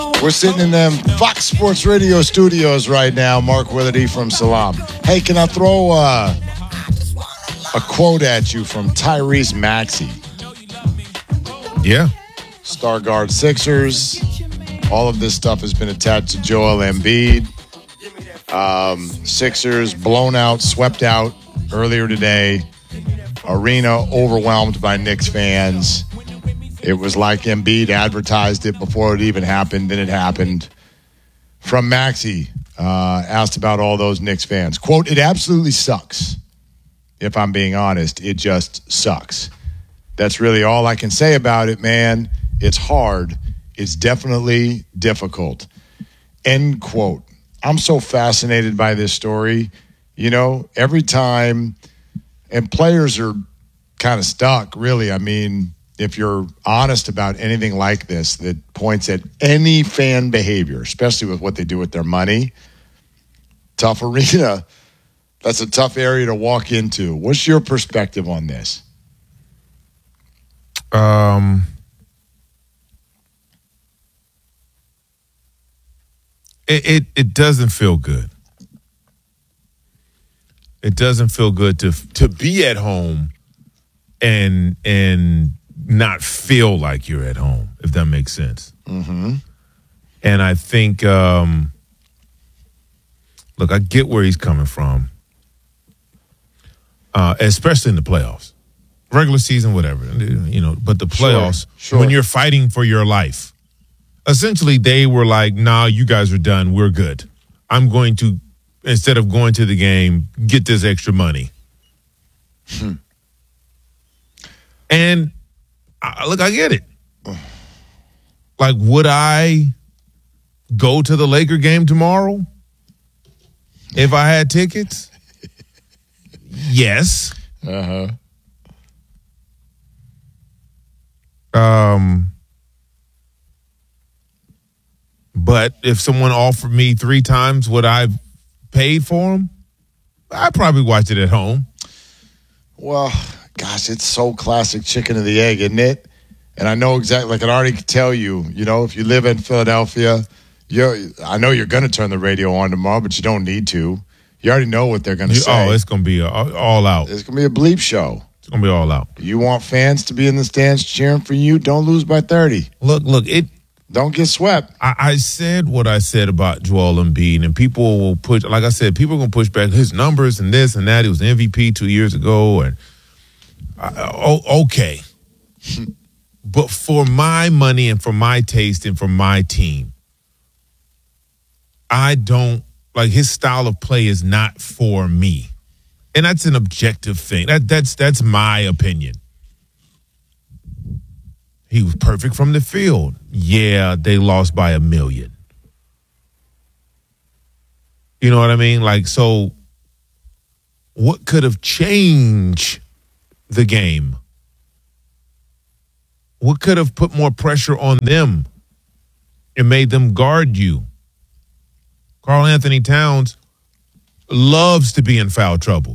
We're sitting in them Fox Sports Radio studios right now. Mark Willardy from Salam. Hey, can I throw a quote at you from Tyrese Maxey? Yeah. Star guard Sixers. All of this stuff has been attached to Joel Embiid. Sixers blown out, swept out earlier today. Arena overwhelmed by Knicks fans. It was like Embiid advertised it before it even happened. Then it happened. From Maxey, asked about all those Knicks fans. Quote, "It absolutely sucks. If I'm being honest, it just sucks. That's really all I can say about it, man. It's hard. It's definitely difficult." End quote. I'm so fascinated by this story. You know, every time, and players are kind of stuck, really. I mean, if you're honest about anything like this that points at any fan behavior, especially with what they do with their money, tough arena. That's a tough area to walk into. What's your perspective on this? It doesn't feel good. It doesn't feel good to be at home and not feel like you're at home, if that makes sense. Mm-hmm. And I think, look, I get where he's coming from, especially in the playoffs. Regular season, whatever, you know, but the playoffs, sure. When you're fighting for your life, essentially they were like, nah, you guys are done. We're good. I'm going to, instead of going to the game, get this extra money. And look, I get it. Like, would I go to the Laker game tomorrow if I had tickets? Yes. Uh-huh. But if someone offered me 3 times what I've paid for them, I'd probably watch it at home. Well, gosh, it's so classic chicken and the egg, isn't it? And I know exactly, like I already could tell you, you know, if you live in Philadelphia, I know you're going to turn the radio on tomorrow, but you don't need to. You already know what they're going to say. Oh, it's going to be all out. It's going to be a bleep show. It's going to be all out. You want fans to be in the stands cheering for you? Don't lose by 30. Look, don't get swept. I said what I said about Joel Embiid, and people will push, like I said, people are going to push back his numbers and this and that. He was MVP 2 years ago. And okay. But for my money and for my taste and for my team, I don't, like, his style of play is not for me. And that's an objective thing. That's my opinion. He was perfect from the field. Yeah, they lost by 1 million. You know what I mean? Like, so what could have changed the game? What could have put more pressure on them and made them guard you? Karl Anthony Towns loves to be in foul trouble.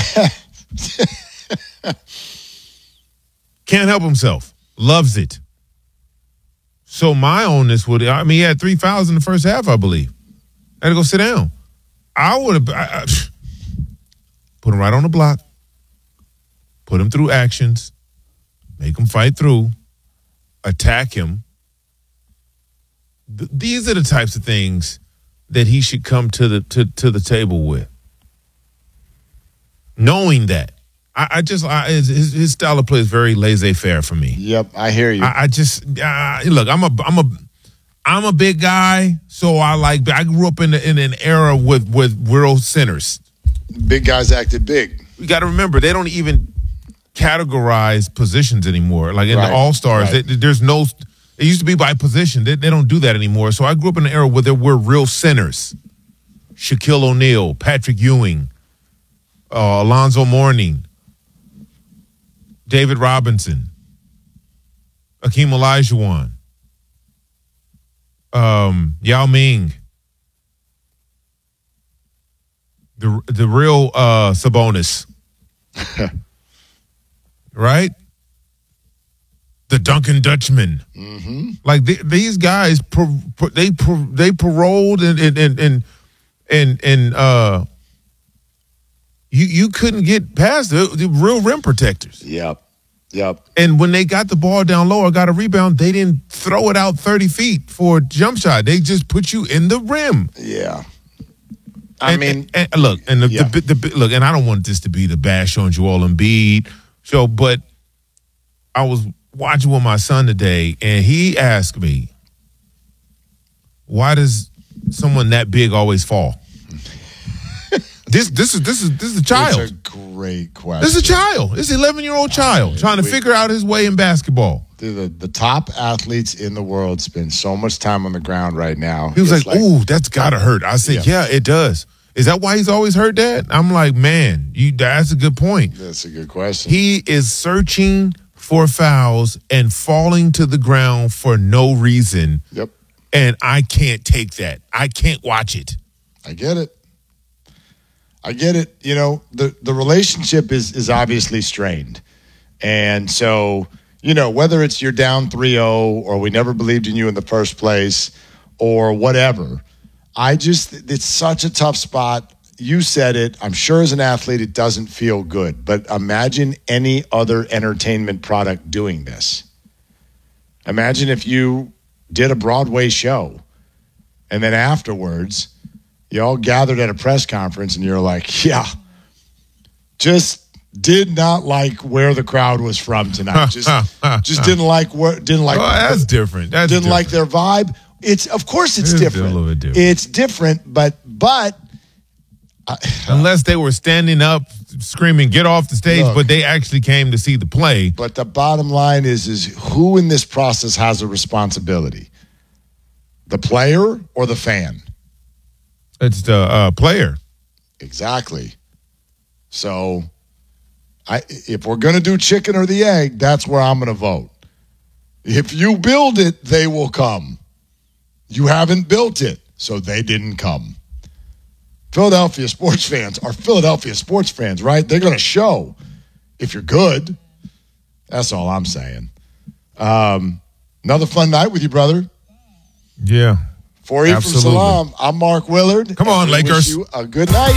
Can't help himself. Loves it. So my onus would, I mean, he had 3 fouls in the first half, I believe. I had to go sit down. I would have put him right on the block, put him through actions, make him fight through, attack him. These are the types of things that he should come to the table with. Knowing that. His style of play is very laissez-faire for me. Yep, I hear you. I just look. I'm a big guy, so I grew up in an era with real centers. Big guys acted big. You got to remember, they don't even categorize positions anymore. Like in the All-Stars, there's no. It used to be by position. They don't do that anymore. So I grew up in an era where there were real centers: Shaquille O'Neal, Patrick Ewing, Alonzo Mourning, David Robinson, Hakeem Olajuwon, Yao Ming, the real Sabonis, right? the Duncan Dutchman. Mm-hmm. Like these guys, they paroled and you couldn't get past the real rim protectors. Yep. And when they got the ball down low or got a rebound, they didn't throw it out 30 feet for a jump shot. They just put you in the rim. Yeah. Look, and I don't want this to be the bash on Joel Embiid show, but I was watching with my son today, and he asked me, "Why does someone that big always fall?" This is a child. It's a great question. This is a child. This is an 11-year-old child trying to figure out his way in basketball. The top athletes in the world spend so much time on the ground right now. He was like, "Ooh, that's gotta hurt." I said, "Yeah, it does." Is that why he's always hurt, Dad? I'm like, man, that's a good point. That's a good question. He is searching for fouls and falling to the ground for no reason. Yep. And I can't take that. I can't watch it. I get it. You know, the relationship is obviously strained. And so, you know, whether it's you're down 3-0 or we never believed in you in the first place or whatever, it's such a tough spot. You said it. I'm sure as an athlete it doesn't feel good. But imagine any other entertainment product doing this. Imagine if you did a Broadway show and then afterwards you all gathered at a press conference and you're like, yeah, just did not like where the crowd was from tonight. Just didn't like. That's different. Didn't like their vibe. Of course it's different. A little bit different. It's different, but unless they were standing up screaming, "Get off the stage!" But they actually came to see the play. But the bottom line is who in this process has a responsibility? The player or the fan? It's the player. Exactly. So, if we're going to do chicken or the egg, that's where I'm going to vote. If you build it, they will come. You haven't built it, so they didn't come. Philadelphia sports fans are Philadelphia sports fans, right? They're going to show if you're good. That's all I'm saying. Another fun night with you, brother. Yeah. For you from Salam, I'm Mark Willard. Come on, Lakers. Wish you a good night.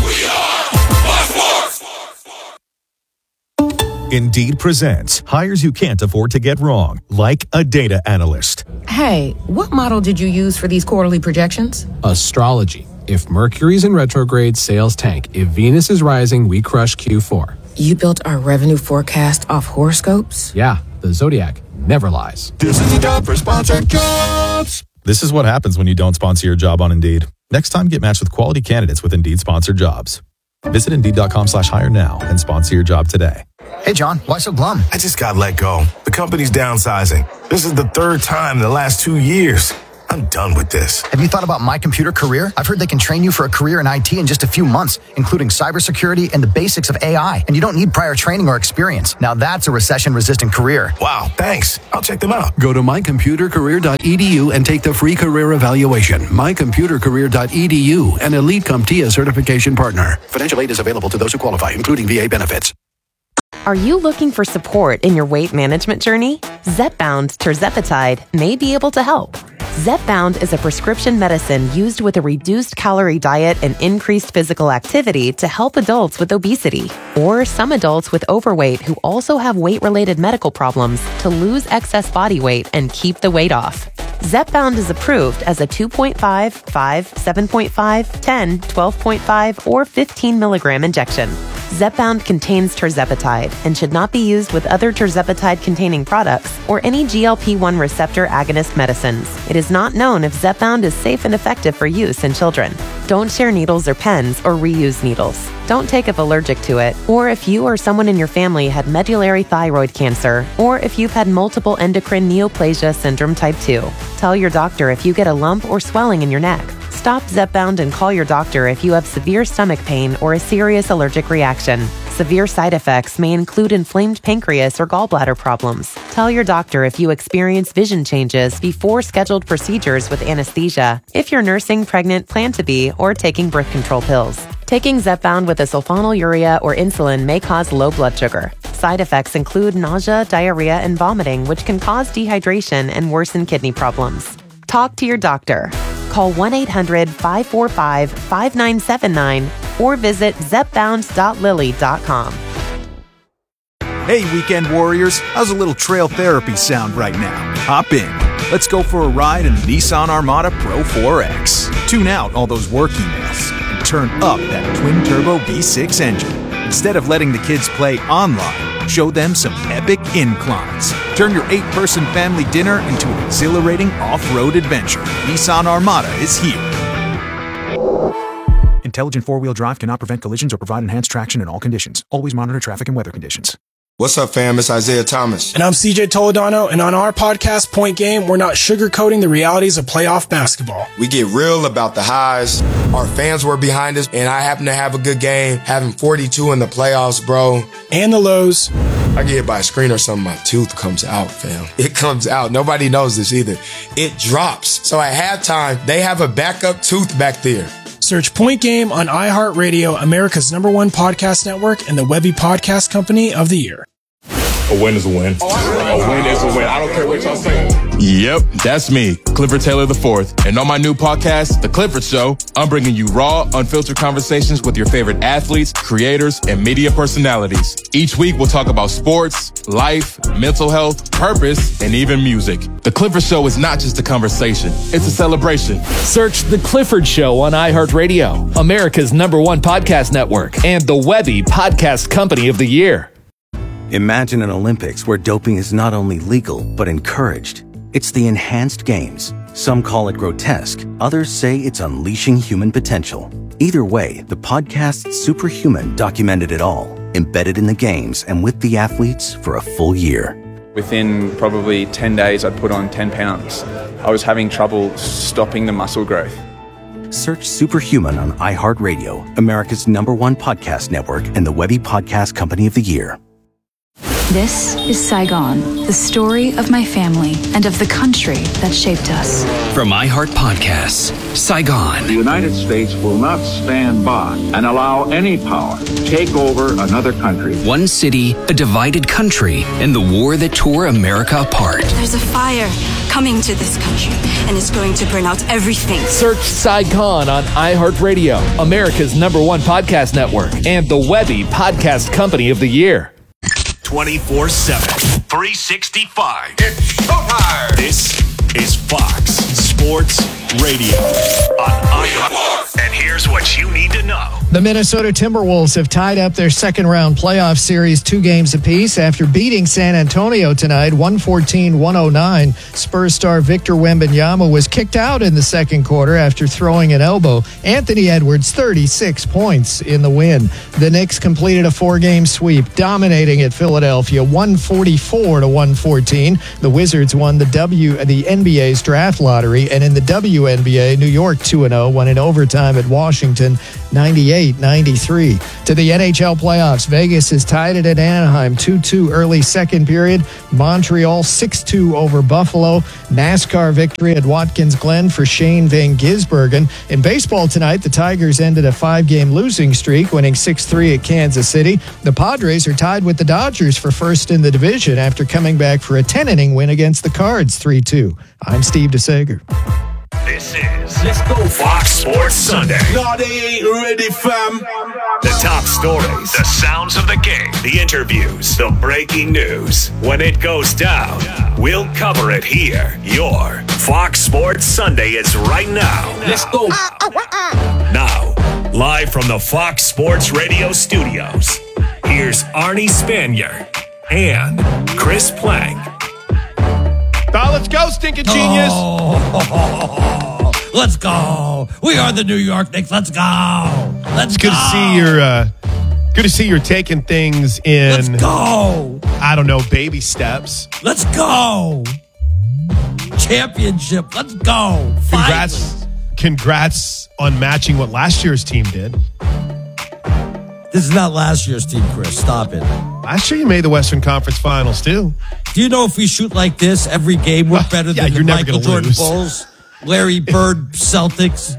Indeed presents hires you can't afford to get wrong, like a data analyst. Hey, what model did you use for these quarterly projections? Astrology. If Mercury's in retrograde, sales tank. If Venus is rising, we crush Q4. You built our revenue forecast off horoscopes? Yeah, the Zodiac never lies. This is the time for sponsored jobs. This is what happens when you don't sponsor your job on Indeed. Next time, get matched with quality candidates with Indeed sponsored jobs. Visit Indeed.com/hire now and sponsor your job today. Hey, John, why so glum? I just got let go. The company's downsizing. This is the third time in the last 2 years. I'm done with this. Have you thought about My Computer Career? I've heard they can train you for a career in IT in just a few months, including cybersecurity and the basics of AI. And you don't need prior training or experience. Now that's a recession-resistant career. Wow, thanks. I'll check them out. Go to mycomputercareer.edu and take the free career evaluation. mycomputercareer.edu, an Elite CompTIA certification partner. Financial aid is available to those who qualify, including VA benefits. Are you looking for support in your weight management journey? Zepbound tirzepatide may be able to help. Zepbound is a prescription medicine used with a reduced calorie diet and increased physical activity to help adults with obesity or some adults with overweight who also have weight-related medical problems to lose excess body weight and keep the weight off. Zepbound is approved as a 2.5, 5, 7.5, 10, 12.5, or 15 milligram injection. Zepbound contains tirzepatide and should not be used with other tirzepatide-containing products or any GLP-1 receptor agonist medicines. It is not known if Zepbound is safe and effective for use in children. Don't share needles or pens or reuse needles. Don't take if allergic to it, or if you or someone in your family had medullary thyroid cancer, or if you've had multiple endocrine neoplasia syndrome type 2. Tell your doctor if you get a lump or swelling in your neck. Stop Zepbound and call your doctor if you have severe stomach pain or a serious allergic reaction. Severe side effects may include inflamed pancreas or gallbladder problems. Tell your doctor if you experience vision changes before scheduled procedures with anesthesia, if you're nursing, pregnant, plan to be, or taking birth control pills. Taking Zepbound with a sulfonylurea or insulin may cause low blood sugar. Side effects include nausea, diarrhea, and vomiting, which can cause dehydration and worsen kidney problems. Talk to your doctor. Call 1-800-545-5979 or visit zepbound.lily.com. Hey, weekend warriors, how's a little trail therapy sound right now? Hop in. Let's go for a ride in the Nissan Armada Pro 4X. Tune out all those work emails and turn up that twin-turbo V6 engine. Instead of letting the kids play online, show them some epic inclines. Turn your 8-person family dinner into an exhilarating off-road adventure. Nissan Armada is here. Intelligent four-wheel drive cannot prevent collisions or provide enhanced traction in all conditions. Always monitor traffic and weather conditions. What's up, fam? It's Isaiah Thomas. And I'm CJ Toledano, and on our podcast, Point Game, we're not sugarcoating the realities of playoff basketball. We get real about the highs. Our fans were behind us, and I happen to have a good game, having 42 in the playoffs, bro. And the lows. I get hit by a screen or something, my tooth comes out, fam. It comes out. Nobody knows this either. It drops. So at halftime, they have a backup tooth back there. Search Point Game on iHeartRadio, America's #1 podcast network, and the Webby Podcast Company of the Year. A win is a win. A win is a win. I don't care what y'all say. Yep, that's me, Clifford Taylor IV. And on my new podcast, The Clifford Show, I'm bringing you raw, unfiltered conversations with your favorite athletes, creators, and media personalities. Each week, we'll talk about sports, life, mental health, purpose, and even music. The Clifford Show is not just a conversation. It's a celebration. Search The Clifford Show on iHeartRadio, America's #1 podcast network, and the Webby Podcast Company of the Year. Imagine an Olympics where doping is not only legal, but encouraged. It's the enhanced games. Some call it grotesque. Others say it's unleashing human potential. Either way, the podcast Superhuman documented it all, embedded in the games and with the athletes for a full year. Within probably 10 days, I'd put on 10 pounds. I was having trouble stopping the muscle growth. Search Superhuman on iHeartRadio, America's #1 podcast network, and the Webby Podcast Company of the Year. This is Saigon, the story of my family and of the country that shaped us. From iHeart Podcasts, Saigon. The United States will not stand by and allow any power to take over another country. One city, a divided country, and the war that tore America apart. There's a fire coming to this country, and it's going to burn out everything. Search Saigon on iHeartRadio, America's #1 podcast network, and the Webby Podcast Company of the Year. 24/7, 365. It's showtime. This is Fox Sports Radio on iHeart. And here's what you need to know. The Minnesota Timberwolves have tied up their second-round playoff series 2 games apiece after beating San Antonio tonight 114-109. Spurs star Victor Wembanyama was kicked out in the second quarter after throwing an elbow. Anthony Edwards, 36 points in the win. The Knicks completed a 4-game sweep, dominating at Philadelphia 144-114. The Wizards won the NBA's draft lottery, and in the WNBA, New York 2-0 won in overtime at Washington 98-93. To the NHL playoffs, Vegas is tied it at Anaheim 2-2 early second period. Montreal 6-2 over Buffalo. NASCAR victory at Watkins Glen for Shane Van Gisbergen. In baseball tonight, the Tigers ended a 5-game losing streak, winning 6-3 at Kansas City. The Padres are tied with the Dodgers for first in the division after coming back for a 10-inning win against the Cards 3-2. I'm Steve DeSager. This is Let's Go Fox Sports Sunday. No, they ain't ready, fam. The top stories, the sounds of the game, the interviews, the breaking news. When it goes down, we'll cover it here. Your Fox Sports Sunday is right now. Let's go. Now, live from the Fox Sports Radio studios, here's Arnie Spanier and Chris Plank. Let's go, stinking genius. Oh, let's go. We are the New York Knicks. Let's go. Let's go. Good to see you're taking things in. Let's go. I don't know, baby steps. Let's go. Championship. Let's go. Congrats on matching what last year's team did. This is not last year's team, Chris. Stop it. Last year you made the Western Conference Finals, too. Do you know if we shoot like this every game, we're better than the Michael Jordan Bulls, Larry Bird Celtics,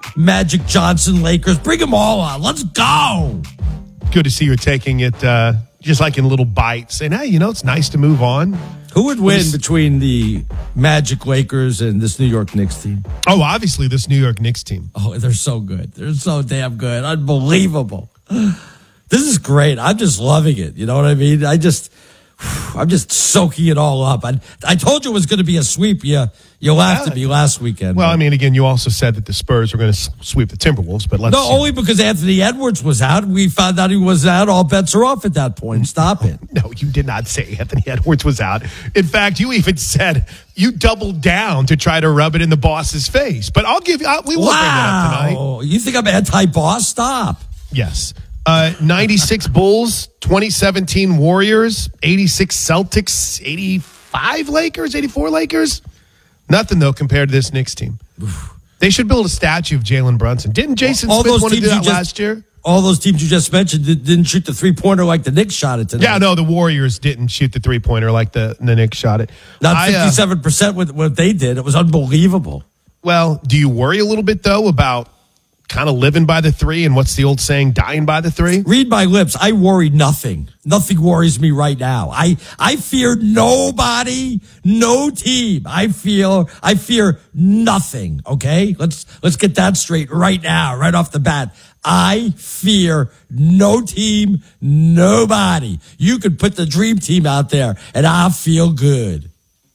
Magic Johnson Lakers? Bring them all on. Let's go. Good to see you're taking it just like in little bites, saying, hey, it's nice to move on. Who would win between the Magic Lakers and this New York Knicks team? Oh, obviously this New York Knicks team. Oh, they're so good. They're so damn good. Unbelievable. This is great. I'm just loving it. You know what I mean? I'm just soaking it all up. I told you it was going to be a sweep. You laughed at me last weekend. Well, I mean, again, you also said that the Spurs were going to sweep the Timberwolves, but let's see. Only because Anthony Edwards was out. We found out he was out. All bets are off at that point. Stop it. No, you did not say Anthony Edwards was out. In fact, you even said you doubled down to try to rub it in the boss's face. But I'll give you, we won't bring that up tonight. You think I'm anti-boss? Stop. Yes. 96 Bulls, 2017 Warriors, 86 Celtics, 85 Lakers, 84 Lakers. Nothing, though, compared to this Knicks team. They should build a statue of Jalen Brunson. Didn't Jason Smith want to do that last year? All those teams you just mentioned didn't shoot the three-pointer like the Knicks shot it today. Yeah, no, the Warriors didn't shoot the three-pointer like the Knicks shot it. Not 57% with what they did. It was unbelievable. Well, do you worry a little bit, though, about kind of living by the three and what's the old saying, dying by the three? Read my lips. I worry nothing. Nothing worries me right now. I fear nobody, no team. I fear nothing. Okay? Let's get that straight right now, right off the bat. I fear no team, nobody. You could put the dream team out there and I'll feel good.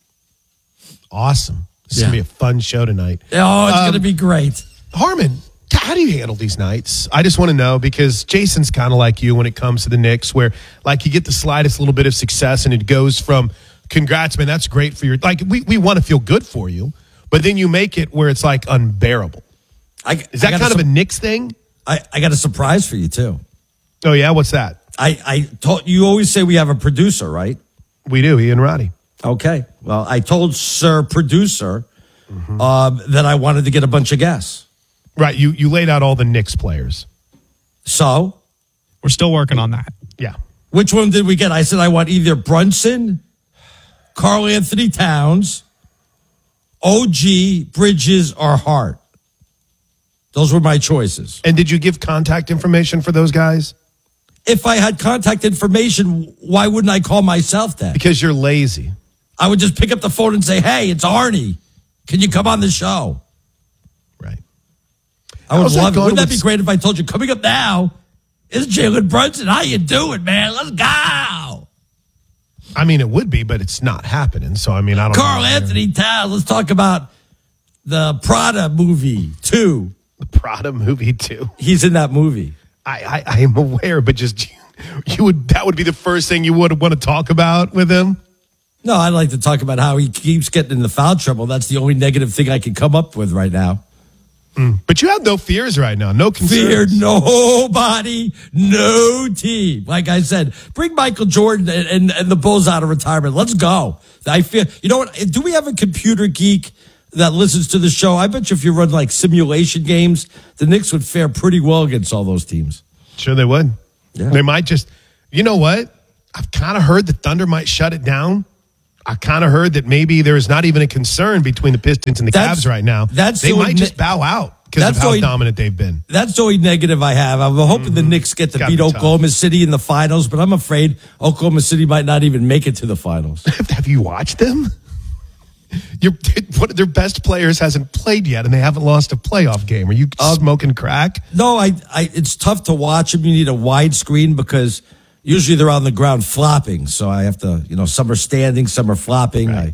Awesome. This is going to be a fun show tonight. Oh, it's going to be great. Harmon, how do you handle these nights? I just want to know, because Jason's kind of like you when it comes to the Knicks, where like you get the slightest little bit of success and it goes from congrats, man, that's great for your, like we want to feel good for you, but then you make it where it's like unbearable. Is that kind of a Knicks thing? I got a surprise for you too. Oh yeah, what's that? I told you always say we have a producer, right? We do, Ian Roddy. Okay. Well, I told Sir Producer that I wanted to get a bunch of guests. Right, you laid out all the Knicks players. So? We're still working on that. Yeah. Which one did we get? I said I want either Brunson, Karl Anthony Towns, OG, Bridges, or Hart. Those were my choices. And did you give contact information for those guys? If I had contact information, why wouldn't I call myself that? Because you're lazy. I would just pick up the phone and say, hey, it's Arnie. Can you come on the show? Right. I would love it. Wouldn't that be great if I told you, coming up now is Jalen Brunson. How you doing, man? Let's go. I mean, it would be, but it's not happening. So, I mean, I don't know. Karl Anthony Towns. Let's talk about the Prada movie 2. The Prada movie 2. He's in that movie. I am aware, but just that would be the first thing you would want to talk about with him? No, I'd like to talk about how he keeps getting in the foul trouble. That's the only negative thing I can come up with right now. But you have no fears right now, no concerns. Fear nobody, no team. Like I said, bring Michael Jordan and the Bulls out of retirement. Let's go. I feel, you know what? Do we have a computer geek that listens to the show? I bet you if you run like simulation games, the Knicks would fare pretty well against all those teams. Sure they would. Yeah. They might just, you know what? I've kind of heard the Thunder might shut it down. I kind of heard that maybe there's not even a concern between the Pistons and the Cavs right now. They might just bow out because of how dominant they've been. That's the only negative I have. I'm hoping the Knicks get to beat Oklahoma City in the finals, but I'm afraid Oklahoma City might not even make it to the finals. Have you watched them? One of their best players hasn't played yet, and they haven't lost a playoff game. Are you smoking crack? No, it's tough to watch them. You need a wide screen because usually they're on the ground flopping. So I have to, some are standing, some are flopping. Right.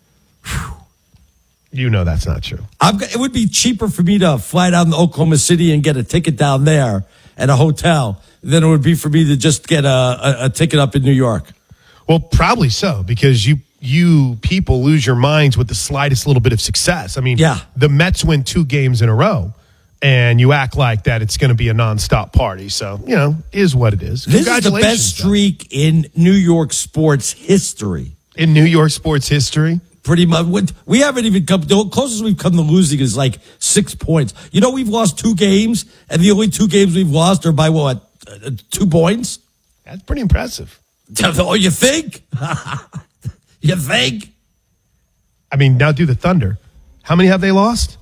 You know that's not true. It would be cheaper for me to fly down to Oklahoma City and get a ticket down there at a hotel than it would be for me to just get a ticket up in New York. Well, probably so, because you people lose your minds with the slightest little bit of success. I mean, the Mets win 2 games in a row, and you act like that it's going to be a nonstop party. So, is what it is. This is the best streak in New York sports history. In New York sports history? Pretty much. We haven't even come, the closest we've come to losing is like 6 points. We've lost 2 games, and the only 2 games we've lost are by what, 2 points? That's pretty impressive. Oh, you think? You think? I mean, now do the Thunder. How many have they lost?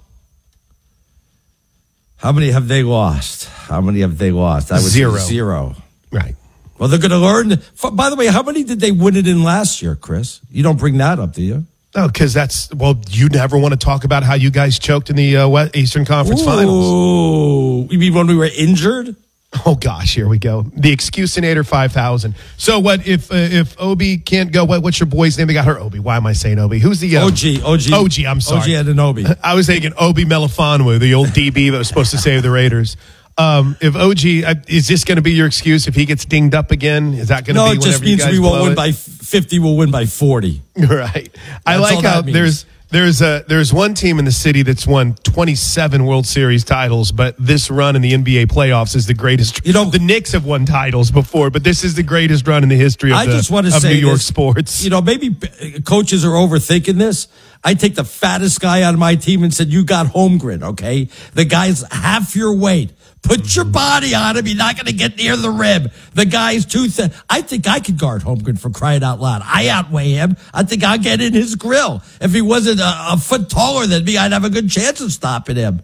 How many have they lost? I was 0. 0. Right. Well, they're going to learn. By the way, how many did they win it in last year, Chris? You don't bring that up, do you? No, because you never want to talk about how you guys choked in the Eastern Conference Finals. You mean when we were injured? Oh, gosh, here we go. The Excusinator 5000. So what if Obi can't go? What's your boy's name? They got her Obi. Why am I saying Obi? Who's the OG, I'm sorry. OG Anunoby. I was thinking Obi Melifonwu, the old DB that was supposed to save the Raiders. If OG, is this going to be your excuse if he gets dinged up again? Is that going to be it just means we won't win by 50, we'll win by 40. Right. I like how there's one team in the city that's won 27 World Series titles, but this run in the NBA playoffs is the greatest. The Knicks have won titles before, but this is the greatest run in the history of New York sports. Maybe coaches are overthinking this. I take the fattest guy on my team and said, you got Holmgren, okay? The guy's half your weight. Put your body on him. You're not going to get near the rim. The guy's too thin. I think I could guard Holmgren, for crying out loud. I outweigh him. I think I'll get in his grill. If he wasn't a foot taller than me, I'd have a good chance of stopping him.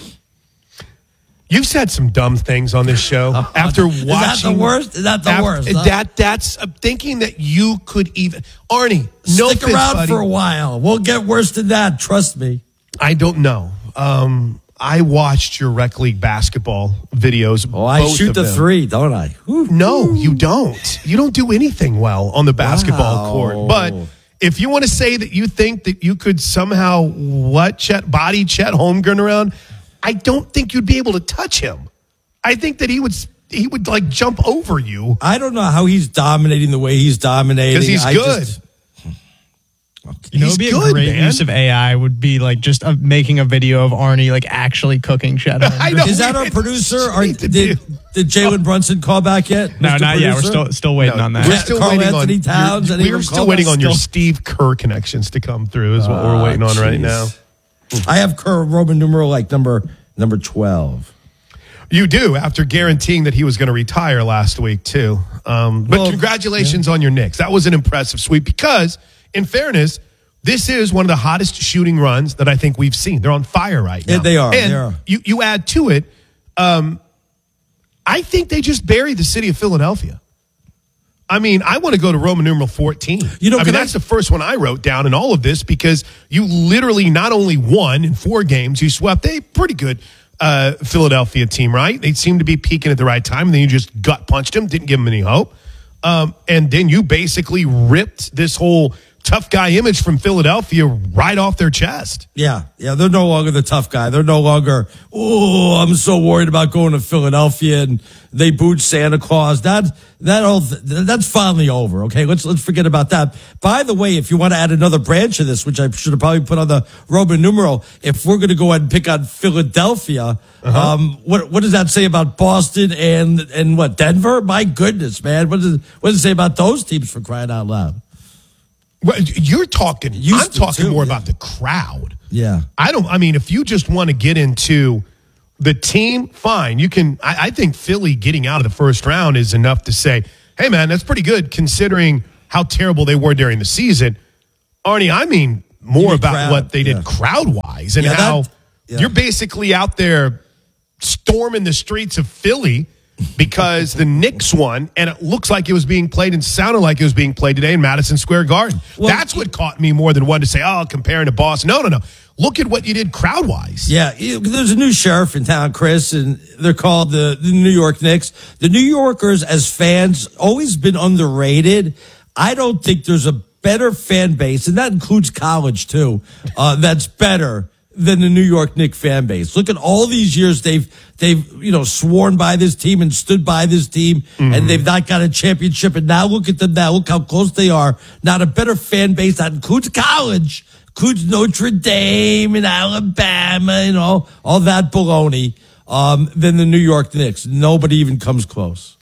You've said some dumb things on this show. After watching, is that the worst? Is that the worst? Huh? That's thinking that you could even Arnie. No stick around buddy. For a while. We'll get worse than that. Trust me. I don't know. I watched your rec league basketball videos. Oh, I shoot the three, don't I? No, you don't. You don't do anything well on the basketball court. But if you want to say that you think that you could somehow body Chet Holmgren around, I don't think you'd be able to touch him. I think that he would like jump over you. I don't know how he's dominating the way he's dominating. Because he's good. It would be a great use of AI would be like just making a video of Arnie like actually cooking Chet. Is that our producer? Did Jalen Brunson call back yet? No, not yet. We're still waiting on that. We're still Carl waiting Anthony on Towns. We're still waiting on your Steve Kerr connections to come through. Is what we're waiting on right now. I have Kerr Roman numeral like number 12. You do, after guaranteeing that he was going to retire last week too. But congratulations on your Knicks. That was an impressive sweep because, in fairness, this is one of the hottest shooting runs that I think we've seen. They're on fire right now. Yeah, they are. And you add to it, I think they just buried the city of Philadelphia. I mean, I want to go to Roman numeral 14. That's the first one I wrote down in all of this because you literally not only won in 4 games, you swept a pretty good Philadelphia team, right? They seemed to be peaking at the right time, and then you just gut punched them, didn't give them any hope. And then you basically ripped this whole tough guy image from Philadelphia right off their chest. Yeah, they're no longer the tough guy. They're no longer, I'm so worried about going to Philadelphia and they booed Santa Claus. That's finally over. Okay, let's forget about that. By the way, if you want to add another branch of this, which I should have probably put on the Roman numeral, if we're going to go ahead and pick on Philadelphia, what does that say about Boston and what, Denver? My goodness, man, what does it say about those teams, for crying out loud? Well, I'm talking more about the crowd. Yeah. If you just want to get into the team, fine. You can, I think Philly getting out of the first round is enough to say, hey man, that's pretty good considering how terrible they were during the season. Arnie, I mean more about crowd, what they did crowd-wise and how you're basically out there storming the streets of Philly because the Knicks won, and it looks like it was being played and sounded like it was being played today in Madison Square Garden. Well, that's what caught me more than one to say, comparing to Boston. No. Look at what you did crowd-wise. Yeah, there's a new sheriff in town, Chris, and they're called the New York Knicks. The New Yorkers, as fans, always been underrated. I don't think there's a better fan base, and that includes college, too, that's better than the New York Knicks fan base. Look at all these years they've sworn by this team and stood by this team, and they've not got a championship. And now look at them now. Look how close they are. Not a better fan base. That includes college, includes Notre Dame and Alabama and all that baloney, than the New York Knicks. Nobody even comes close.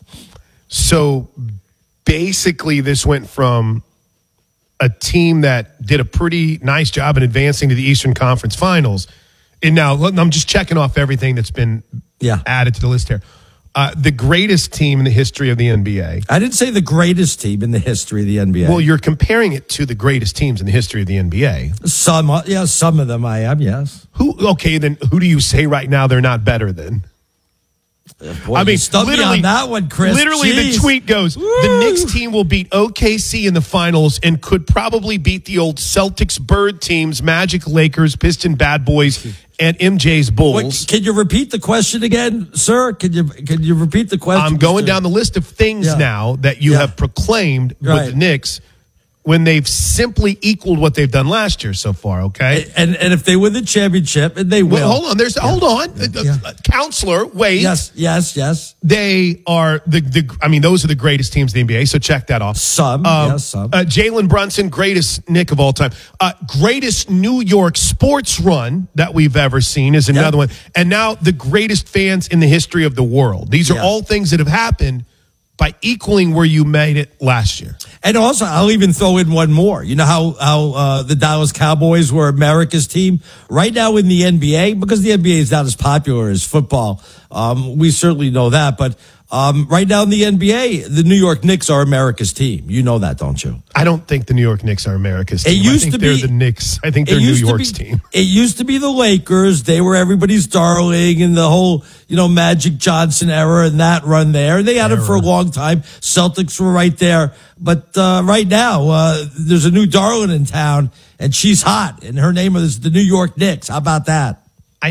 So basically this went from a team that did a pretty nice job in advancing to the Eastern Conference Finals. And now I'm just checking off everything that's been added to the list here. The greatest team in the history of the NBA. I didn't say the greatest team in the history of the NBA. Well, you're comparing it to the greatest teams in the history of the NBA. Some of them I am, yes. Then who do you say right now they're not better than? Boy, I mean, literally on that one, Chris. Literally, Jeez. the tweet goes: the Knicks team will beat OKC in the finals and could probably beat the old Celtics Bird teams, Magic, Lakers, Piston Bad Boys, and MJ's Bulls. Wait, can you repeat the question again, sir? Can you repeat the question? I'm going down the list of things now that you have proclaimed with the Knicks when they've simply equaled what they've done last year so far, okay? And if they win the championship, and they will. Well, hold on. Hold on. Counselor, wait. Yes. They are those are the greatest teams in the NBA, so check that off. Some. Jalen Brunson, greatest Knick of all time. Greatest New York sports run that we've ever seen is another one. And now the greatest fans in the history of the world. These are all things that have happened by equaling where you made it last year. And also, I'll even throw in one more. You know how the Dallas Cowboys were America's team? Right now in the NBA, because the NBA is not as popular as football, we certainly know that. But right now in the NBA, the New York Knicks are America's team. You know that, don't you? I don't think the New York Knicks are America's team. I think they're the Knicks. I think they're New York's team. It used to be the Lakers. They were everybody's darling in the whole, Magic Johnson era and that run there. They had it for a long time. Celtics were right there. But right now, there's a new darling in town, and she's hot, and her name is the New York Knicks. How about that?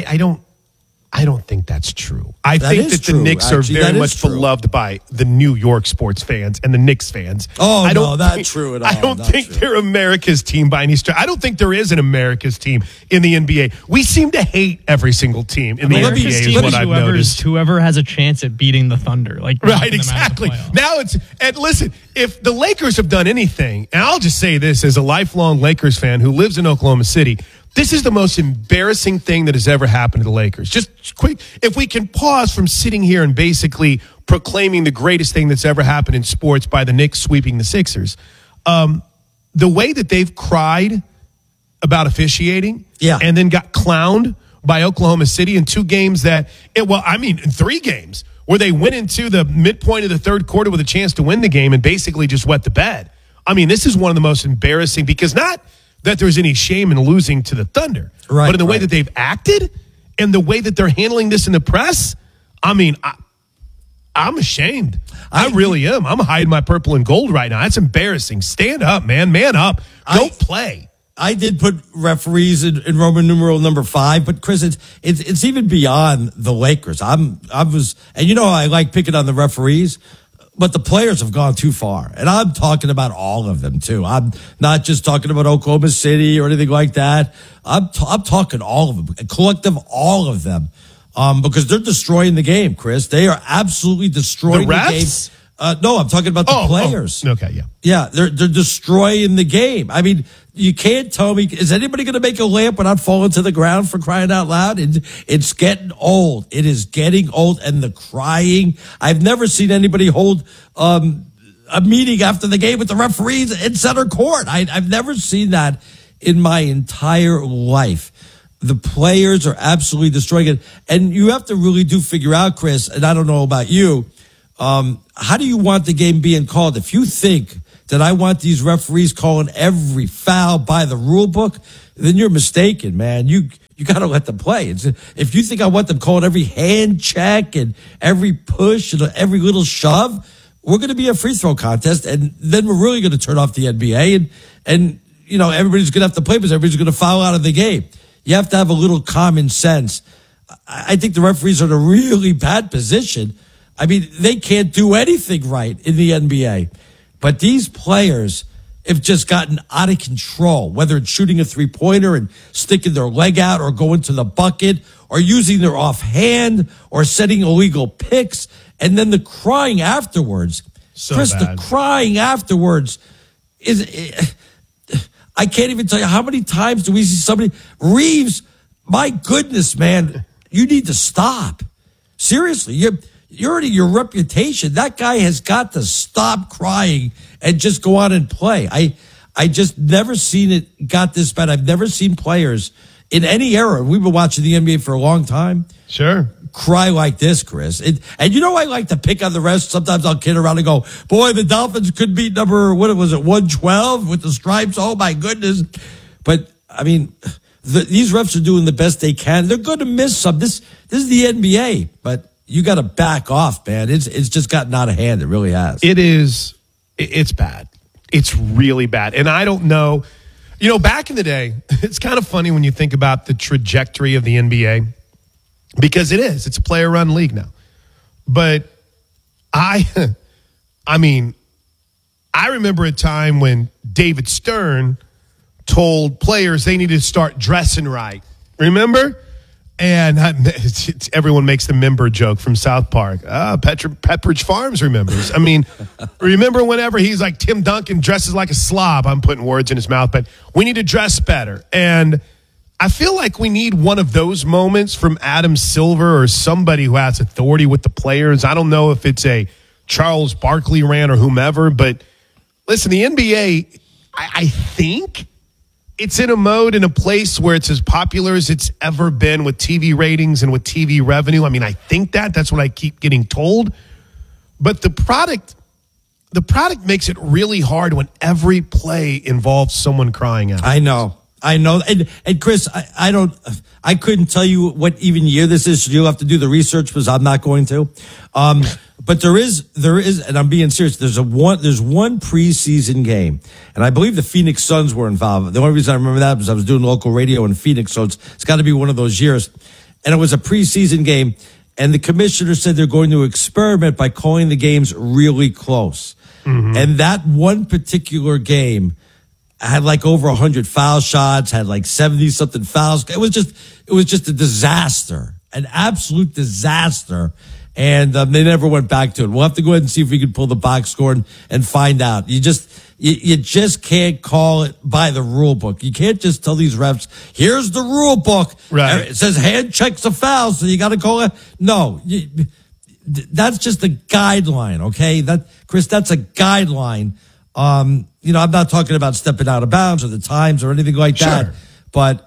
I don't think that's true. I think that the Knicks are very much beloved by the New York sports fans and the Knicks fans. Oh, no, that's true at all. I don't think they're America's team by any stretch. I don't think there is an America's team in the NBA. We seem to hate every single team in the NBA is what I've noticed. Whoever has a chance at beating the Thunder. Right, exactly. Now and listen, if the Lakers have done anything, and I'll just say this as a lifelong Lakers fan who lives in Oklahoma City, this is the most embarrassing thing that has ever happened to the Lakers. Just quick, if we can pause from sitting here and basically proclaiming the greatest thing that's ever happened in sports by the Knicks sweeping the Sixers, the way that they've cried about officiating and then got clowned by Oklahoma City in 2 games in 3 games where they went into the midpoint of the third quarter with a chance to win the game and basically just wet the bed. I mean, this is one of the most embarrassing because not that there's any shame in losing to the Thunder. Right, but in the way that they've acted and the way that they're handling this in the press, I mean, I'm ashamed. I really am. I'm hiding my purple and gold right now. That's embarrassing. Stand up, man. Man up. Go play. I did put referees in Roman numeral number 5, but Chris, it's even beyond the Lakers. And I like picking on the referees. But the players have gone too far. And I'm talking about all of them, too. I'm not just talking about Oklahoma City or anything like that. I'm talking all of them, a collective all of them, because they're destroying the game, Chris. They are absolutely destroying the game. No, I'm talking about the players. Okay, yeah. Yeah, they're destroying the game. I mean, you can't tell me, is anybody going to make a layup without falling to the ground, for crying out loud? It's getting old. It is getting old, and the crying. I've never seen anybody hold a meeting after the game with the referees in center court. I've never seen that in my entire life. The players are absolutely destroying it. And you have to really figure out, Chris, and I don't know about you, how do you want the game being called? If you think that I want these referees calling every foul by the rule book, then you're mistaken, man. You got to let them play. If you think I want them calling every hand check and every push and every little shove, we're going to be a free throw contest, and then we're really going to turn off the NBA, and everybody's going to have to play because everybody's going to foul out of the game. You have to have a little common sense. I think the referees are in a really bad position. I mean, they can't do anything right in the NBA. But these players have just gotten out of control, whether it's shooting a three-pointer and sticking their leg out or going to the bucket or using their offhand or setting illegal picks. And then the crying afterwards. Chris, the crying afterwards is... I can't even tell you how many times do we see somebody... Reeves, my goodness, man, you need to stop. Seriously, you're already your reputation. That guy has got to stop crying and just go out and play. I just never seen it got this bad. I've never seen players in any era. We've been watching the NBA for a long time. Sure. Cry like this, Chris. And I like to pick on the rest. Sometimes I'll kid around and go, boy, the Dolphins could beat number, 112 with the stripes. Oh, my goodness. But, I mean, these refs are doing the best they can. They're going to miss some. This is the NBA. But you got to back off, man. It's just gotten out of hand. It really has. It's bad. It's really bad. And I don't know, back in the day, it's kind of funny when you think about the trajectory of the NBA, because it's a player-run league now. But I remember a time when David Stern told players they needed to start dressing right. Remember? And everyone makes the member joke from South Park. Pepperidge Farms remembers. Remember whenever he's like Tim Duncan dresses like a slob? I'm putting words in his mouth, but we need to dress better. And I feel like we need one of those moments from Adam Silver or somebody who has authority with the players. I don't know if it's a Charles Barkley rant or whomever, but listen, the NBA, I think it's in a mode, in a place where it's as popular as it's ever been with TV ratings and with TV revenue. I think that's what I keep getting told. But the product makes it really hard when every play involves someone crying out. I know. And Chris, I couldn't tell you what even year this is. So you'll have to do the research because I'm not going to. But there is, and I'm being serious. There's one preseason game, and I believe the Phoenix Suns were involved. The only reason I remember that was I was doing local radio in Phoenix, so it's got to be one of those years. And it was a preseason game, and the commissioner said they're going to experiment by calling the games really close. Mm-hmm. And that one particular game had like over 100 foul shots, had like 70-something fouls. It was just a disaster, an absolute disaster. And they never went back to it. We'll have to go ahead and see if we can pull the box score and find out. You just can't call it by the rule book. You can't just tell these refs, here's the rule book. Right. It says hand checks a foul, so you got to call it. No, that's just a guideline, okay? Chris, that's a guideline. I'm not talking about stepping out of bounds or the times or anything like that. Sure. But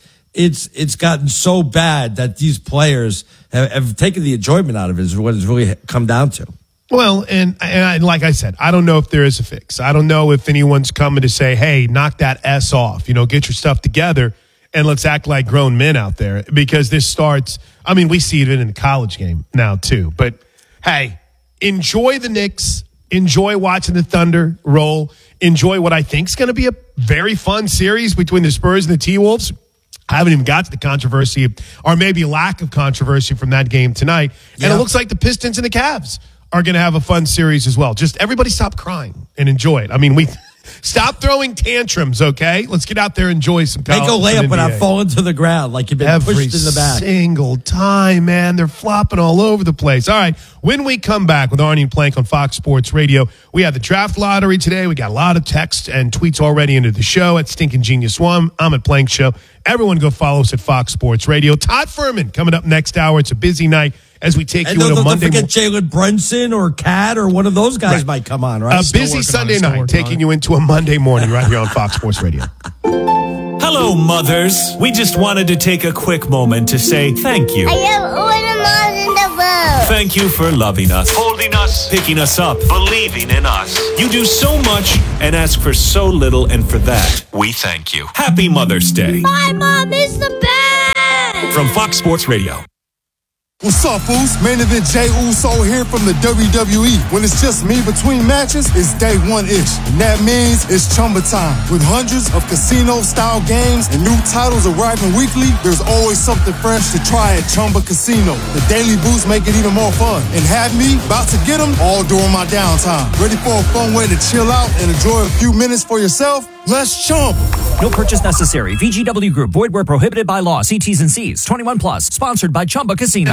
it's gotten so bad that these players have taken the enjoyment out of it is what it's really come down to. Well, and like I said, I don't know if there is a fix. I don't know if anyone's coming to say, hey, knock that S off, get your stuff together and let's act like grown men out there, because this starts, we see it in the college game now too. But hey, enjoy the Knicks, enjoy watching the Thunder roll, enjoy what I think is going to be a very fun series between the Spurs and the T-Wolves. I haven't even got to the controversy or maybe lack of controversy from that game tonight. Yeah. And it looks like the Pistons and the Cavs are going to have a fun series as well. Just everybody stop crying and enjoy it. We stop throwing tantrums, okay? Let's get out there and enjoy some college. Make a layup without falling to the ground like you've been pushed in the back. Every single time, man. They're flopping all over the place. All right, when we come back with Arnie and Plank on Fox Sports Radio, we have the draft lottery today. We got a lot of texts and tweets already into the show at Stinking Genius One. I'm at Plank Show. Everyone go follow us at Fox Sports Radio. Todd Furman coming up next hour. It's a busy night as we take you on a Monday. Don't forget Jalen Brunson or Cat or one of those guys might come on, right? A busy Sunday night taking you into a Monday morning right here on Fox Sports Radio. Hello, mothers. We just wanted to take a quick moment to say thank you. I love all the moms in the world. Thank you for loving us, holding us, picking us up, believing in us. You do so much and ask for so little, and for that, we thank you. Happy Mother's Day. My mom is the best. From Fox Sports Radio. What's up, fools? Main event Jey Uso here from the WWE. When it's just me between matches, it's day one-ish. And that means it's Chumba time. With hundreds of casino-style games and new titles arriving weekly, there's always something fresh to try at Chumba Casino. The daily boosts make it even more fun. And have me about to get them all during my downtime. Ready for a fun way to chill out and enjoy a few minutes for yourself? Let's chump. No purchase necessary. VGW Group. Void where prohibited by law. See T's and C's. 21 plus. Sponsored by Chumba Casino.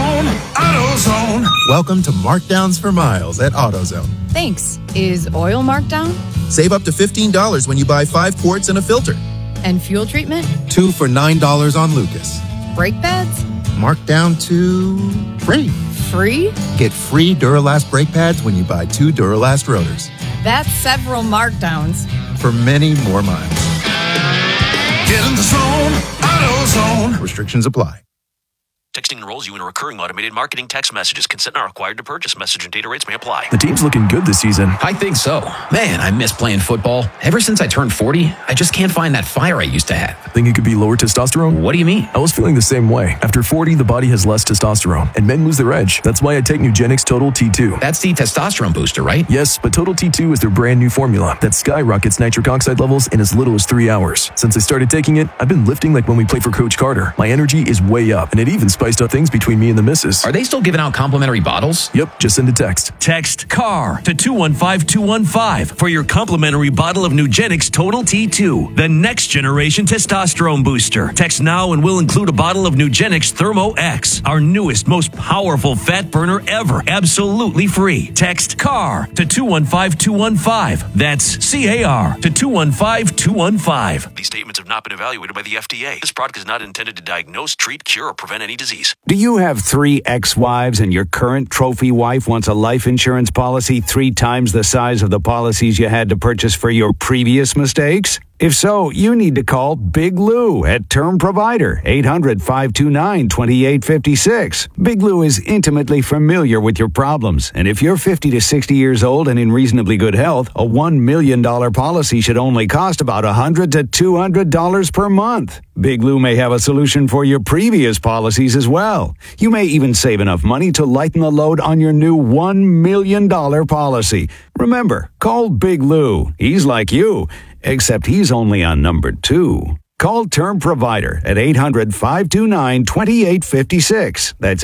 AutoZone. Welcome to Markdowns for Miles at AutoZone. Thanks. Is oil marked down? Save up to $15 when you buy 5 quarts and a filter. And fuel treatment? 2 for $9 on Lucas. Brake pads? Marked down to free. Free? Get free Duralast brake pads when you buy 2 Duralast rotors. That's several markdowns. For many more miles. Get in the zone, AutoZone. Restrictions apply. Texting enrolls you in recurring automated marketing text messages. Consent not required to purchase. Message and data rates may apply. The team's looking good this season. I think so. Man, I miss playing football. Ever since I turned 40, I just can't find that fire I used to have. Think it could be lower testosterone? What do you mean? I was feeling the same way. After 40, the body has less testosterone, and men lose their edge. That's why I take Nugenix Total T2. That's the testosterone booster, right? Yes, but Total T2 is their brand new formula that skyrockets nitric oxide levels in as little as 3 hours. Since I started taking it, I've been lifting like when we played for Coach Carter. My energy is way up, and it even spiced up things between me and the missus. Are they still giving out complimentary bottles? Yep, just send a text. Text CAR to 215-215 for your complimentary bottle of Nugenix Total T2, the next generation testosterone booster. Text now and we'll include a bottle of Nugenix Thermo X, our newest, most powerful fat burner ever, absolutely free. Text CAR to 215-215. That's CAR to 215-215. These statements have not been evaluated by the FDA. This product is not intended to diagnose, treat, cure, or prevent any disease. Do you have 3 ex-wives and your current trophy wife wants a life insurance policy 3 times the size of the policies you had to purchase for your previous mistakes? If so, you need to call Big Lou at Term Provider, 800-529-2856. Big Lou is intimately familiar with your problems, and if you're 50 to 60 years old and in reasonably good health, a $1 million policy should only cost about $100 to $200 per month. Big Lou may have a solution for your previous policies as well. You may even save enough money to lighten the load on your new $1 million policy. Remember, call Big Lou. He's like you, except he's only on number 2. Call Term Provider at 800-529-2856. That's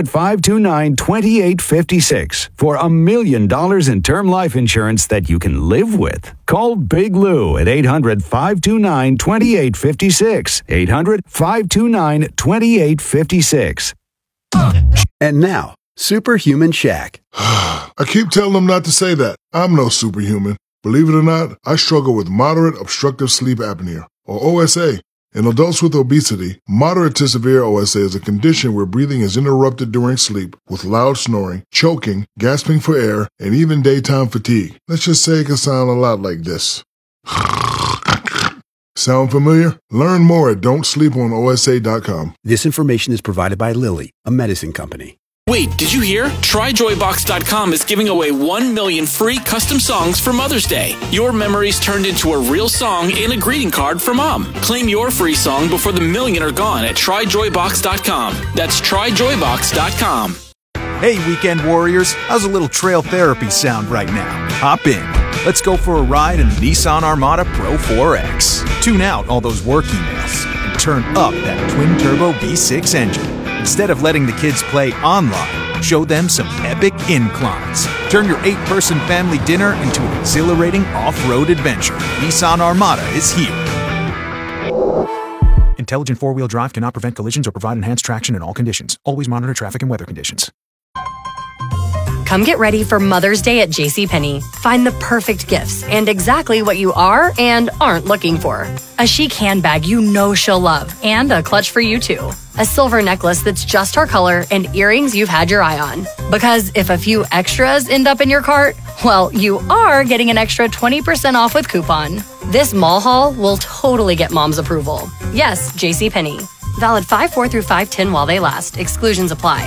800-529-2856 for $1 million in term life insurance that you can live with. Call Big Lou at 800-529-2856. 800-529-2856. And now, Superhuman Shaq. I keep telling them not to say that. I'm no superhuman. Believe it or not, I struggle with moderate obstructive sleep apnea, or OSA. In adults with obesity, moderate to severe OSA is a condition where breathing is interrupted during sleep with loud snoring, choking, gasping for air, and even daytime fatigue. Let's just say it can sound a lot like this. Sound familiar? Learn more at don'tsleeponosa.com. This information is provided by Lilly, a medicine company. Wait, did you hear? TryJoyBox.com is giving away 1 million free custom songs for Mother's Day. Your memories turned into a real song and a greeting card for Mom. Claim your free song before the million are gone at TryJoyBox.com. That's TryJoyBox.com. Hey, weekend warriors. How's a little trail therapy sound right now? Hop in. Let's go for a ride in the Nissan Armada Pro 4X. Tune out all those work emails and turn up that twin-turbo V6 engine. Instead of letting the kids play online, show them some epic inclines. Turn your 8-person family dinner into an exhilarating off-road adventure. Nissan Armada is here. Intelligent four-wheel drive cannot prevent collisions or provide enhanced traction in all conditions. Always monitor traffic and weather conditions. Come get ready for Mother's Day at JCPenney. Find the perfect gifts and exactly what you are and aren't looking for. A chic handbag you know she'll love, and a clutch for you too. A silver necklace that's just her color, and earrings you've had your eye on. Because if a few extras end up in your cart, well, you are getting an extra 20% off with coupon. This mall haul will totally get Mom's approval. Yes, JCPenney. Valid 5/4 through 5/10 while they last. Exclusions apply.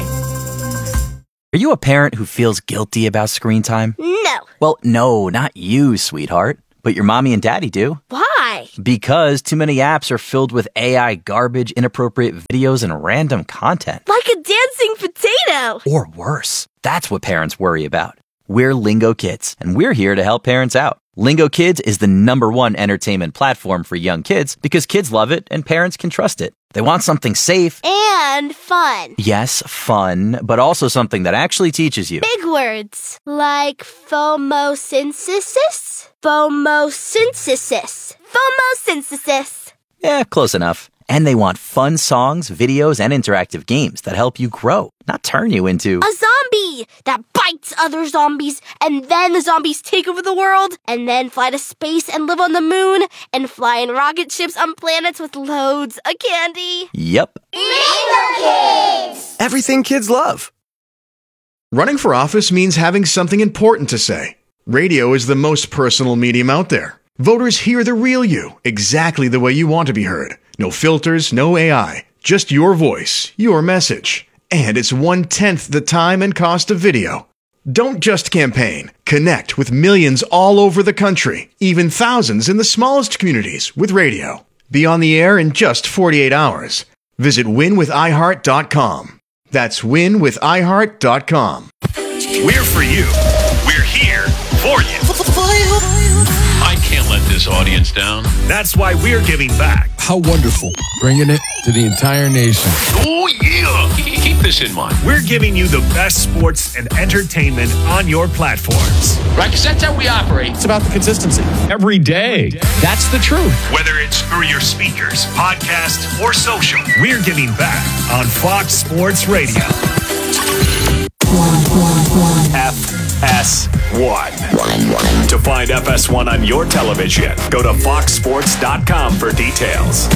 Are you a parent who feels guilty about screen time? No. Well, no, not you, sweetheart. But your mommy and daddy do. Why? Because too many apps are filled with AI garbage, inappropriate videos, and random content. Like a dancing potato. Or worse. That's what parents worry about. We're Lingo Kids, and we're here to help parents out. Lingo Kids is the #1 entertainment platform for young kids because kids love it and parents can trust it. They want something safe. And fun. Yes, fun, but also something that actually teaches you. Big words. Like phomosynthesis? Phomosynthesis. Phomosynthesis. Yeah, close enough. And they want fun songs, videos, and interactive games that help you grow, not turn you into a zombie that bites other zombies, and then the zombies take over the world, and then fly to space and live on the moon, and fly in rocket ships on planets with loads of candy. Yep. Lingo Kids! Everything kids love. Running for office means having something important to say. Radio is the most personal medium out there. Voters hear the real you, exactly the way you want to be heard. No filters, no AI. Just your voice, your message. And it's 1/10 the time and cost of video. Don't just campaign. Connect with millions all over the country, even thousands in the smallest communities with radio. Be on the air in just 48 hours. Visit winwithiheart.com. That's winwithiheart.com. We're for you. We're here for you. I can't let this audience down. That's why we're giving back. How wonderful. Bringing it to the entire nation. Oh, yeah. Keep this in mind. We're giving you the best sports and entertainment on your platforms. Right, because that's how we operate. It's about the consistency. Every day. That's the truth. Whether it's through your speakers, podcast, or social, we're giving back on Fox Sports Radio. FS1. To find FS1 on your television, go to foxsports.com for details.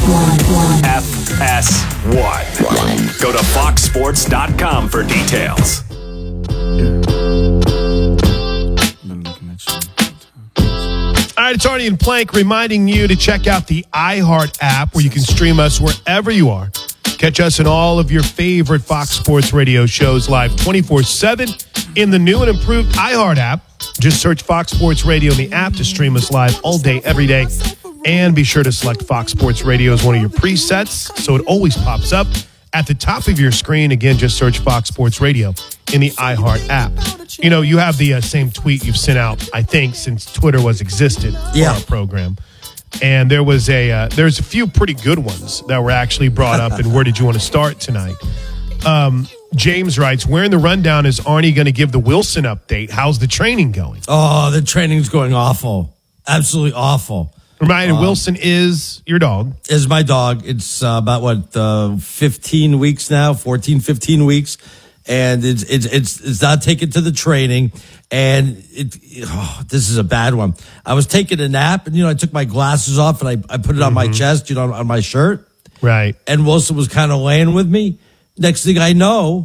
FS1. Go to foxsports.com for details. All right, it's Arnie and Plank reminding you to check out the iHeart app where you can stream us wherever you are. Catch us in all of your favorite Fox Sports Radio shows live 24/7 in the new and improved iHeart app. Just search Fox Sports Radio in the app to stream us live all day, every day. And be sure to select Fox Sports Radio as one of your presets so it always pops up at the top of your screen. Again, just search Fox Sports Radio in the iHeart app. You know, you have the same tweet you've sent out, I think, since Twitter was existed for our program. And there was there's a few pretty good ones that were actually brought up. And where did you want to start tonight? James writes, where in the rundown is Arnie going to give the Wilson update? How's the training going? Oh, the training's going awful. Absolutely awful. Remind Wilson is your dog. Is my dog. It's about 15 weeks now, 14, 15 weeks. And it's not taken to the training. And this is a bad one. I was taking a nap and, I took my glasses off and I put it on my chest, on my shirt. Right. And Wilson was kind of laying with me. Next thing I know,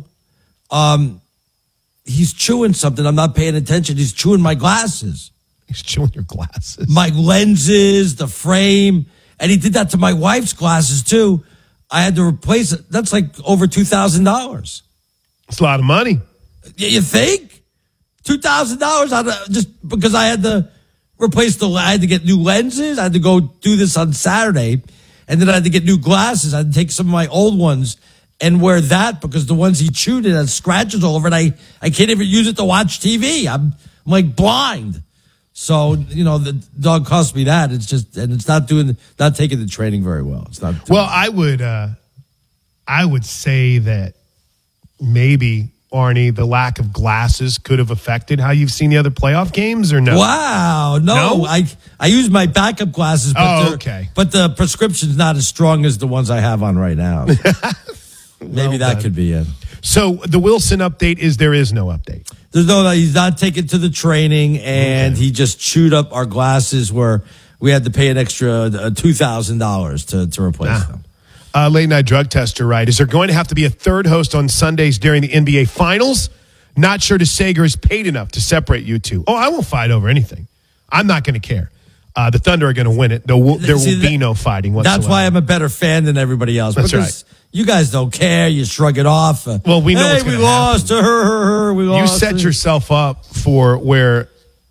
he's chewing something. I'm not paying attention. He's chewing my glasses. He's chewing your glasses. My lenses, the frame. And he did that to my wife's glasses too. I had to replace it. That's like over $2,000. It's a lot of money. You think? $2,000 just because I had to replace I had to get new lenses. I had to go do this on Saturday. And then I had to get new glasses. I had to take some of my old ones and wear that because the ones he chewed it had scratches all over it. I can't even use it to watch TV. I'm like blind. So, the dog cost me that. It's just, and it's not taking the training very well. It's not. Well, I would say that maybe, Arnie, the lack of glasses could have affected how you've seen the other playoff games, or no? Wow. No? I use my backup glasses, but okay. But the prescription's not as strong as the ones I have on right now. Maybe that could be it. So the Wilson update is there is no update. He's not taken to the training, and he just chewed up our glasses where we had to pay an extra $2,000 to replace them. Late night drug tester, right? Is there going to have to be a third host on Sundays during the NBA Finals? Not sure DeSager is paid enough to separate you two. Oh, I won't fight over anything. I'm not going to care. The Thunder are going to win it. There will be no fighting whatsoever. That's why I'm a better fan than everybody else. That's right. You guys don't care. You shrug it off. Well, we know what's we gonna lost. We lost. You set yourself up for where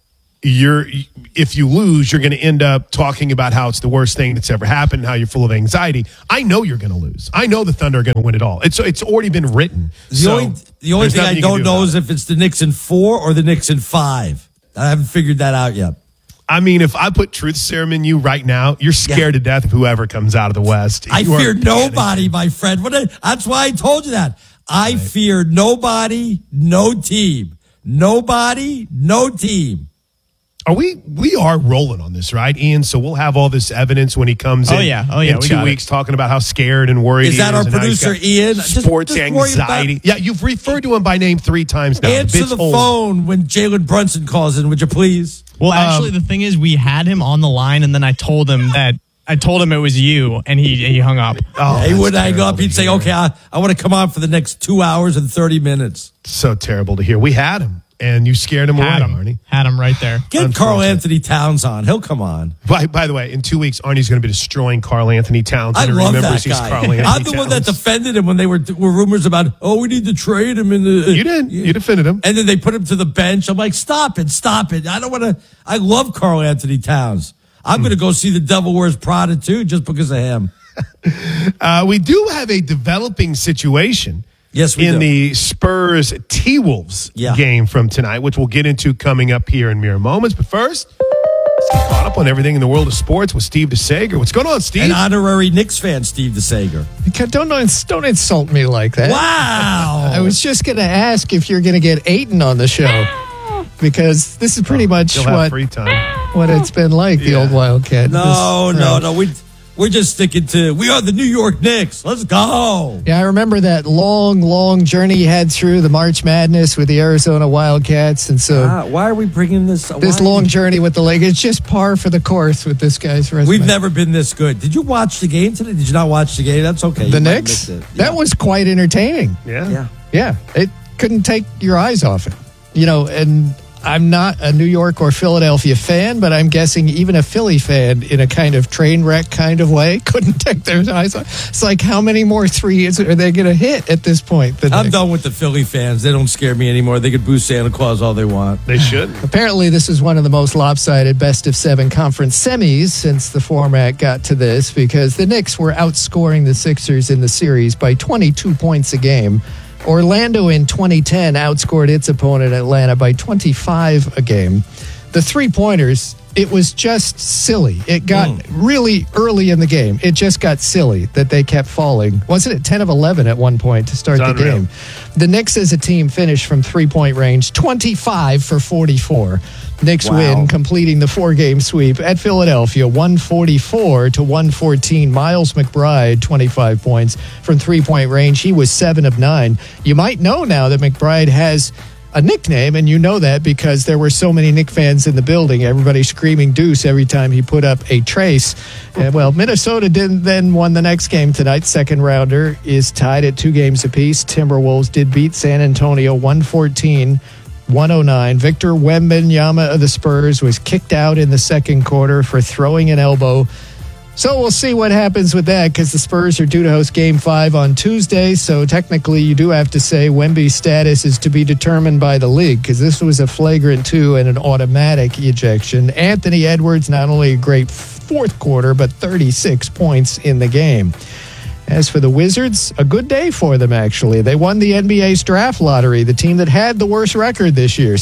if you lose, you're going to end up talking about how it's the worst thing that's ever happened and how you're full of anxiety. I know you're going to lose. I know the Thunder are going to win it all. It's already been written. The only thing I don't know is if it's the Knicks in 4 or the Knicks in 5. I haven't figured that out yet. I mean, if I put truth serum in you right now, you're scared to death of whoever comes out of the West. I fear nobody, my friend. That's why I told you that. I fear nobody, no team. Nobody, no team. We are rolling on this, right, Ian? So we'll have all this evidence when he comes in in 2 weeks talking about how scared and worried he is. Is that our producer, Ian? Sports anxiety. Yeah, you've referred to him by name 3 times now. Answer the phone when Jalen Brunson calls in, would you please? Well, actually, the thing is, we had him on the line, and then I told him it was you, and he hung up. He wouldn't hang up. He'd say, okay, I want to come on for the next 2 hours and 30 minutes. So terrible to hear. We had him. and you scared him away, Arnie. Had him right there. Get Carl Anthony Towns on. He'll come on. By the way, in 2 weeks, Arnie's going to be destroying Carl Anthony Towns. I and love remembers that he's guy. Carl Anthony I'm the one that Towns. defended him when they were rumors about, we need to trade him. You did. You defended him. And then they put him to the bench. I'm like, stop it. I don't want to. I love Carl Anthony Towns. I'm going to go see The Devil Wears Prada too, just because of him. We do have a developing situation. Yes, we in do. the Spurs T-Wolves game from tonight, which we'll get into coming up here in mere moments. But first, let's get caught up on everything in the world of sports with Steve DeSager. What's going on, Steve? An honorary Knicks fan, Steve DeSager. Don't insult me like that. Wow. I was just going to ask if you're going to get Aiton on the show, because this is pretty much You'll have free time. what it's been like, the old Wildcat. No. We're just sticking to, we are the New York Knicks. Let's go. Yeah, I remember that long journey you had through the March Madness with the Arizona Wildcats. And so why are we bringing this? This long journey with the Lakers, it's just par for the course with this guy's resume. We've never been this good. Did you watch the game today? Did you not watch the game? That's okay. The Knicks? That was quite entertaining. Yeah. Yeah. It couldn't take your eyes off it. And I'm not a New York or Philadelphia fan, but I'm guessing even a Philly fan, in a kind of train wreck kind of way, couldn't take their eyes off. It's like, how many more threes are they going to hit at this point? I'm done with the Philly fans. They don't scare me anymore. They could boo Santa Claus all they want. They should. Apparently, this is one of the most lopsided best-of-7 conference semis since the format got to this, because the Knicks were outscoring the Sixers in the series by 22 points a game. Orlando in 2010 outscored its opponent Atlanta by 25 a game. The three-pointers, it was just silly. It got really early in the game. It just got silly that they kept falling. Wasn't it 10 of 11 at one point to start the game? The Knicks as a team finished from three-point range 25 for 44. Knicks win, completing the 4-game sweep at Philadelphia, 144 to 114. Miles McBride, 25 points from three-point range. He was 7 of 9. You might know now that McBride has a nickname, and you know that because there were so many Knick fans in the building. Everybody screaming Deuce every time he put up a trace. Minnesota then won the next game tonight. Second rounder is tied at 2 games apiece. Timberwolves did beat San Antonio 114-109. Victor Wembanyama of the Spurs was kicked out in the second quarter for throwing an elbow. So we'll see what happens with that, because the Spurs are due to host Game 5 on Tuesday. So technically, you do have to say Wemby's status is to be determined by the league, because this was a flagrant 2 and an automatic ejection. Anthony Edwards, not only a great fourth quarter, but 36 points in the game. As for the Wizards, a good day for them, actually. They won the NBA's draft lottery, the team that had the worst record this year,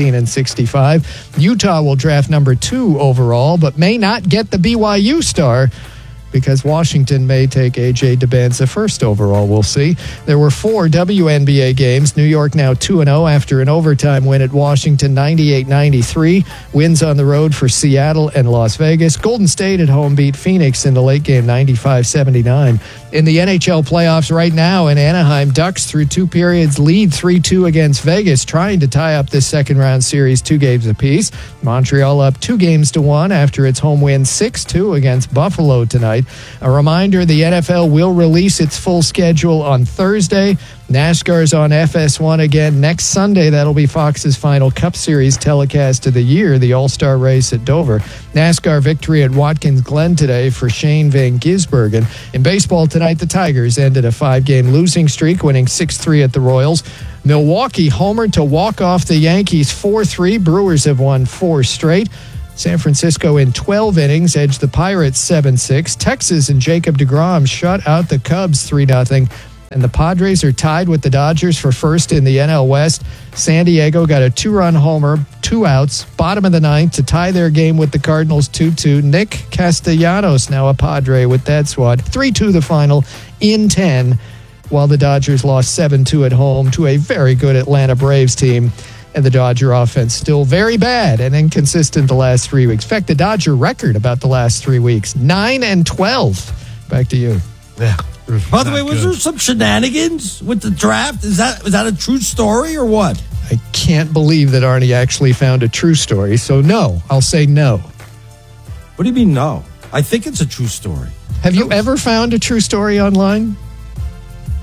17-65. Utah will draft number 2 overall, but may not get the BYU star, because Washington may take A.J. Debinza first overall. We'll see. There were 4 WNBA games. New York now 2-0 after an overtime win at Washington, 98-93. Wins on the road for Seattle and Las Vegas. Golden State at home beat Phoenix in the late game, 95-79. In the NHL playoffs right now in Anaheim, Ducks through 2 periods lead 3-2 against Vegas, trying to tie up this second-round series 2 games apiece. Montreal up 2-1 after its home win 6-2 against Buffalo tonight. A reminder, the NFL will release its full schedule on Thursday. NASCAR's on FS1 again next Sunday. That'll be Fox's final Cup Series telecast of the year, the All-Star race at Dover. NASCAR victory at Watkins Glen today for Shane Van Gisbergen. In baseball tonight, the Tigers ended a 5-game losing streak, winning 6-3 at the Royals. Milwaukee homered to walk off the Yankees 4-3. Brewers have won 4 straight. San Francisco in 12 innings edged the Pirates 7-6. Texas and Jacob deGrom shut out the Cubs 3-0. And the Padres are tied with the Dodgers for first in the NL West. San Diego got a 2-run homer, 2 outs, bottom of the 9th to tie their game with the Cardinals 2-2. Nick Castellanos, now a Padre with that squad. 3-2 the final in 10, while the Dodgers lost 7-2 at home to a very good Atlanta Braves team. And the Dodger offense still very bad and inconsistent the last 3 weeks. In fact, the Dodger record about the last 3 weeks, 9-12. Back to you. Yeah. By the way, was there some shenanigans with the draft? Was that a true story or what? I can't believe that Arnie actually found a true story. So no, I'll say no. What do you mean no? I think it's a true story. Have you ever found a true story online?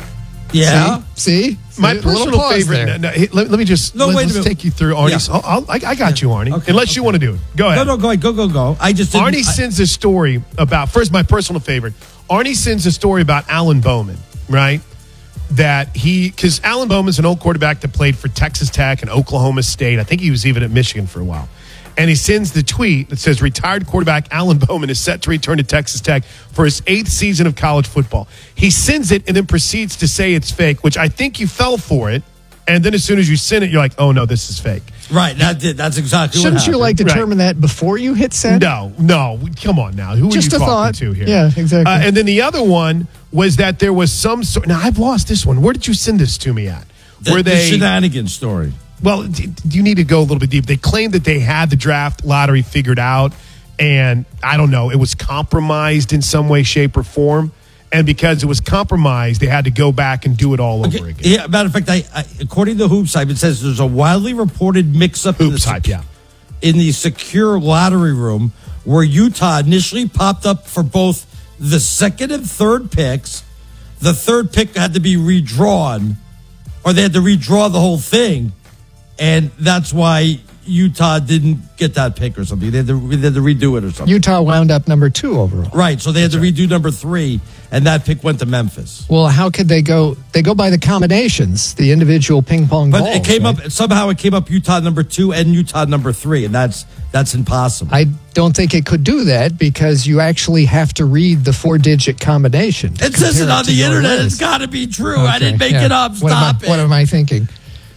Yeah. See? My A little personal pause favorite. there. No, let me just No, wait a let's minute. take you through Arnie's. Yeah. I got you, Arnie. Okay, Unless you want to do it. Go ahead. No, go ahead. Go. I just didn't- Arnie sends a story about, first, my personal favorite. Arnie sends a story about Alan Bowman, right? Because Alan Bowman's an old quarterback that played for Texas Tech and Oklahoma State. I think he was even at Michigan for a while. And he sends the tweet that says, retired quarterback Alan Bowman is set to return to Texas Tech for his 8th season of college football. He sends it and then proceeds to say it's fake, which I think you fell for it. And then as soon as you send it, you're like, oh, no, this is fake. Right. That's exactly Shouldn't what you happened. determine that before you hit send? No. Come on now. Who Just are a you talking thought. to here? Yeah, exactly. And then the other one was that there was some sort. Now, I've lost this one. Where did you send this to me at? The shenanigans story. Well, you need to go a little bit deep. They claimed that they had the draft lottery figured out, and I don't know, it was compromised in some way, shape, or form. And because it was compromised, they had to go back and do it all over again. Yeah, matter of fact, according to Hoops Hype, it says there's a widely reported mix-up in the secure lottery room where Utah initially popped up for both the second and third picks. The third pick had to be redrawn, or they had to redraw the whole thing, and that's why Utah didn't get that pick or something. They had to redo it or something. Utah wound up number 2 overall. Right, so they had to redo number 3, and that pick went to Memphis. Well, how could they go? They go by the combinations, the individual ping pong balls. But it came up somehow. It came up Utah number 2 and Utah number 3, and that's impossible. I don't think it could do that because you actually have to read the 4-digit combination. It says it on the internet. It's got to be true. Okay, I didn't make it up. Stop it. What am I thinking?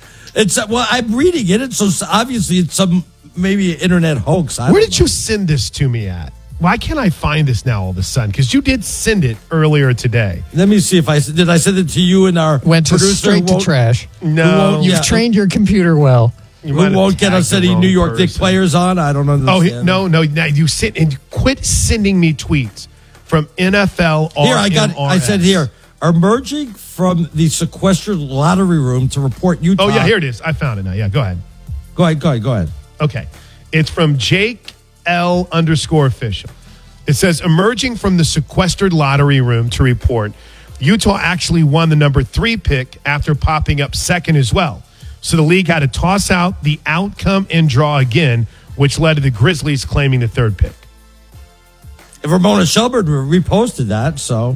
I'm reading it. So obviously it's some maybe internet hoax. Where did you send this to me at? Why can't I find this now all of a sudden? Because you did send it earlier today. Let me see if I send it to you and our went producer straight to trash. No, you've trained your computer well. Who won't get us any New York Knicks players on? I don't understand. No. Now you sit and quit sending me tweets from NFL. Here I said here. Emerging from the sequestered lottery room to report Utah. Oh, yeah, here it is. I found it now. Yeah, go ahead. Go ahead. Okay. It's from Jake L_official. It says, emerging from the sequestered lottery room to report, Utah actually won the number 3 pick after popping up second as well. So the league had to toss out the outcome and draw again, which led to the Grizzlies claiming the 3rd pick. Ramona Shelburne reposted that, so...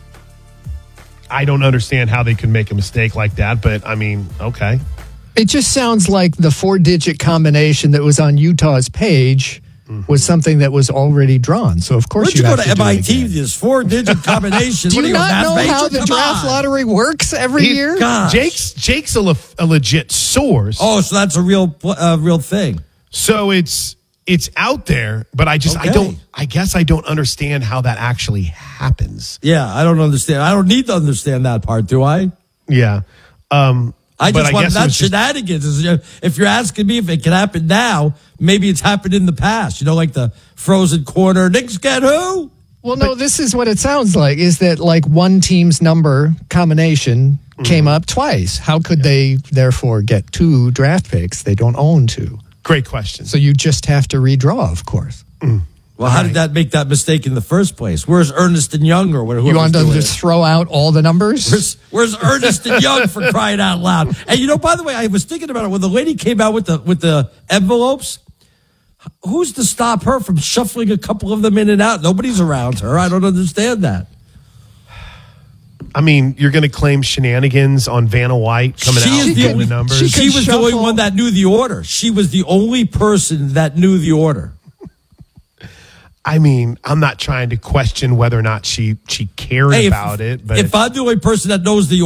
I don't understand how they could make a mistake like that, but I mean, okay. It just sounds like the 4-digit combination that was on Utah's page was something that was already drawn. So of course you go to MIT. This 4-digit combination. Do you not know how the draft lottery works every year? Gosh. Jake's a legit source. Oh, so that's a real thing. So it's out there, but I guess I don't understand how that actually happens. Yeah, I don't understand. I don't need to understand that part, do I? Yeah. I just want that shenanigans. If you're asking me if it can happen now, maybe it's happened in the past. Like the frozen corner. Knicks get who? Well, no, this is what it sounds like, is that like one team's number combination came up twice. How could they therefore get 2 draft picks? They don't own 2. Great question. So you just have to redraw, of course. Well, how did that make that mistake in the first place? Where's Ernest and Young or whatever? You want them to throw out all the numbers? Where's Ernest and Young for crying out loud? And by the way, I was thinking about it when the lady came out with the envelopes. Who's to stop her from shuffling a couple of them in and out? Nobody's around her. I don't understand that. I mean, you're going to claim shenanigans on Vanna White coming out and getting the numbers? She was the only one that knew the order. She was the only person that knew the order. I mean, I'm not trying to question whether or not she cared about it. But if I'm the only person that knows the